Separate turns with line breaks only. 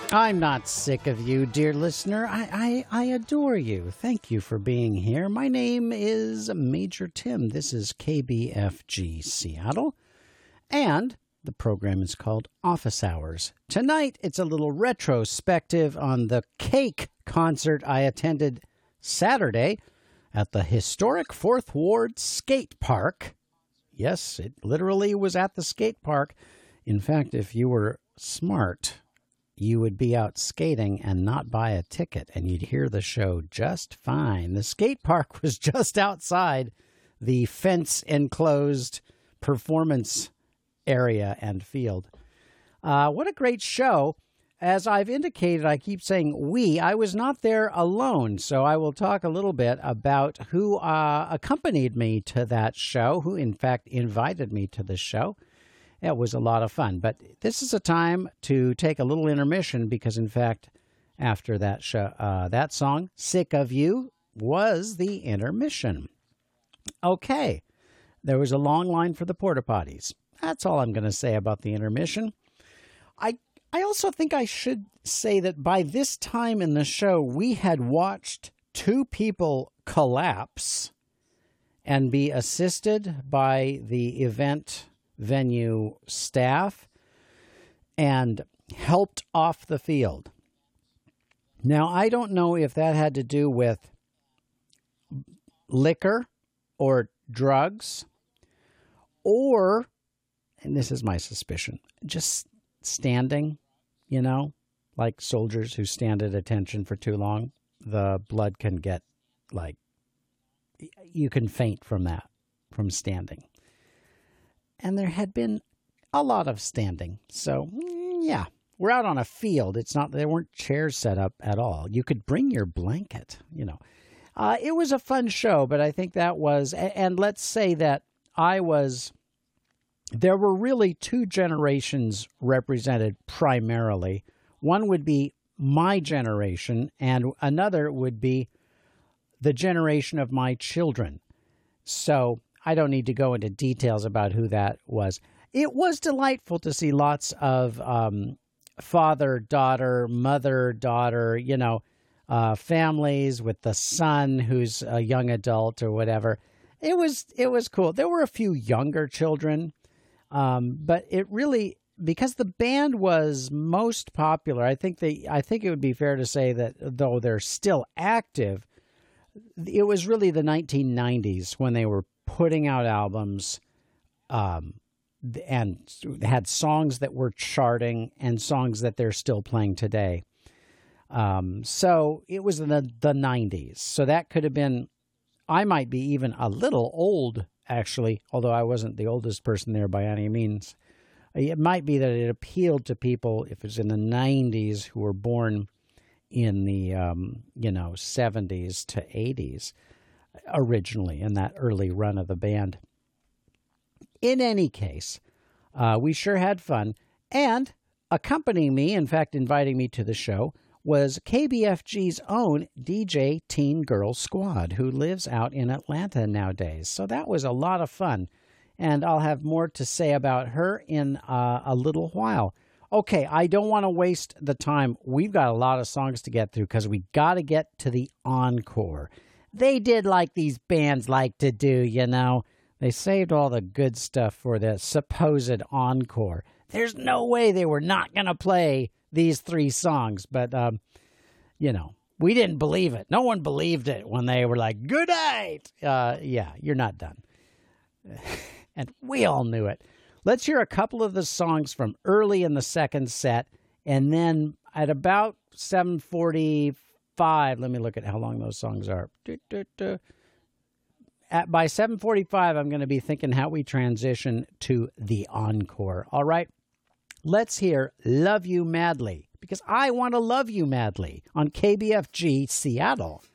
I'm not sick of you, dear listener. I adore you. Thank you for being here. My name is Major Tim. This is KBFG Seattle, and the program is called Office Hours. Tonight, it's a little retrospective on the Cake concert I attended Saturday at the historic Fourth Ward Skate Park. Yes, it literally was at the skate park. In fact, if you were smart, you would be out skating and not buy a ticket, and you'd hear the show just fine. The skate park was just outside the fence-enclosed performance area and field. What a great show. As I've indicated, I keep saying we. I was not there alone, so I will talk a little bit about who accompanied me to that show, who in fact invited me to the show. It was a lot of fun, but this is a time to take a little intermission because, in fact, after that show, that song, Sick of You, was the intermission. Okay, there was a long line for the porta potties. That's all I'm going to say about the intermission. I also think I should say that by this time in the show, we had watched two people collapse and be assisted by the event venue staff and helped off the field. Now, I don't know if that had to do with liquor or drugs or, and this is my suspicion, just standing, like soldiers who stand at attention for too long. The blood can get, you can faint from that, from standing. And there had been a lot of standing. So, yeah, we're out on a field. There weren't chairs set up at all. You could bring your blanket, It was a fun show, but I think that was, and let's say that there were really two generations represented primarily. One would be my generation, and another would be the generation of my children. So I don't need to go into details about who that was. It was delightful to see lots of father-daughter, mother-daughter, families with the son who's a young adult or whatever. It was cool. There were a few younger children. But it really, because the band was most popular, I think it would be fair to say that though they're still active, it was really the 1990s when they were putting out albums, and had songs that were charting and songs that they're still playing today. So it was in the 90s. So that could have been, I might be even a little old, actually, although I wasn't the oldest person there by any means. It might be that it appealed to people, if it's in the 90s, who were born in the, 70s to 80s, originally, in that early run of the band. In any case, we sure had fun. And accompanying me, in fact, inviting me to the show, was KBFG's own DJ Teen Girl Squad, who lives out in Atlanta nowadays. So that was a lot of fun, and I'll have more to say about her in a little while. Okay, I don't want to waste the time. We've got a lot of songs to get through because we got to get to the encore. They did like these bands like to do, They saved all the good stuff for the supposed encore. There's no way they were not going to play these three songs, but, we didn't believe it. No one believed it when they were like, good night. Yeah, you're not done. And we all knew it. Let's hear a couple of the songs from early in the second set, and then at about 7:45, let me look at how long those songs are. By 7:45, I'm going to be thinking how we transition to the encore. All right? Let's hear Love You Madly, because I want to love you madly on KBFG Seattle.